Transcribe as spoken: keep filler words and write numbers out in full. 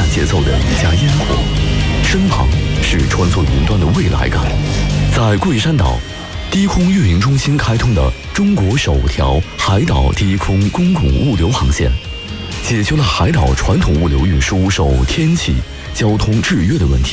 节奏的一家烟火，身旁是穿梭云端的未来感。在桂山岛，低空运营中心开通的中国首条海岛低空公共物流航线，解决了海岛传统物流运输受天气、交通制约的问题。